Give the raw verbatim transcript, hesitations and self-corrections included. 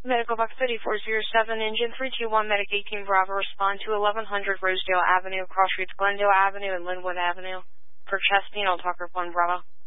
Medical Box three four zero seven, Engine three two one, Medic eighteen Bravo, respond to eleven hundred Rosedale Avenue, Crossroads Glendale Avenue, and Linwood Avenue. For chest, I'll talk one Bravo.